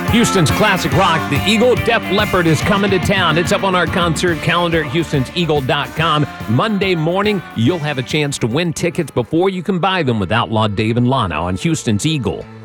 Houston's classic rock, the Eagle Def Leppard, is coming to town. It's up on our concert calendar at Houston'sEagle.com. Monday morning, you'll have a chance to win tickets before you can buy them with Outlaw Dave and Lana on Houston's Eagle.